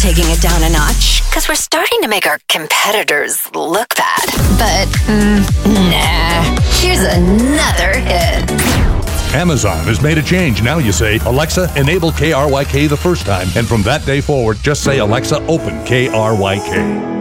taking it down a notch because we're starting to make our competitors look bad. But, nah. Here's another hit. Amazon has made a change. Now you say, Alexa, enable KRYK the first time. And from that day forward, just say, Alexa, open KRYK.